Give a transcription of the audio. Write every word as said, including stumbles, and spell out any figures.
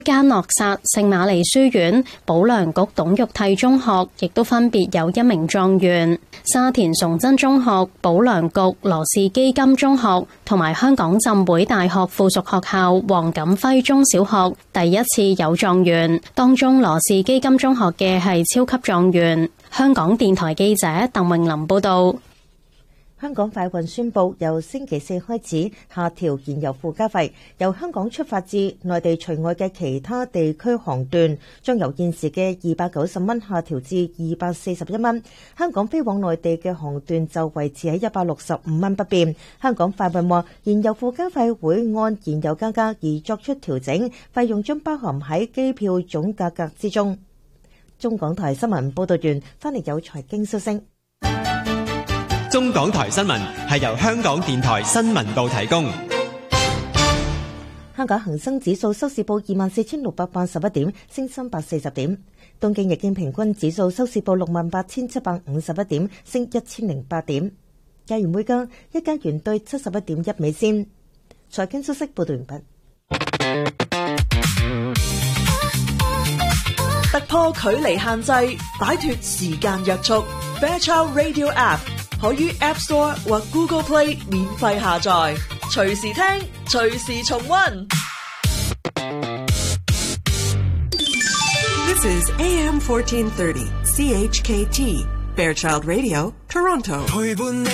嘉諾撒聖瑪利書院、保良局董玉娣中學亦都分別有一名狀元。沙田崇真中學、保良局羅氏基金中學同埋香港浸會大學附屬學校黃錦輝中小學第一次有狀元，當中羅氏基金中學嘅係超級狀元。香港電台記者鄧穎琳報道。 香港快運宣布，由星期四開始下調燃油附加費，由香港出發至內地除外嘅其他地區航段，將由現時嘅二百九十蚊下調至二百四十一蚊。香港飛往內地嘅航段就維持喺一百六十五蚊不變。香港快運話，燃油附加費會按燃油價格而作出調整，費用將包含喺機票總價格之中。中港台新聞報道完，翻嚟有財經消息。 中港台新聞係由香港電台新聞部提供。 香港恒生指數收市報二萬四千六百八十一點，升三百四十點。東京日經平均指數收市報六萬八千七百五十一點，升一千零八點。加元匯價，一加元兌七十一點一美仙。財經消息報道完畢。 突破距離限制，擺脫時間約束。Fairchild Radio App 可於 App Store 或 Google Play 免費下載，隨時聽，隨時重溫。 This is A M fourteen thirty C H K T Fairchild Radio Toronto。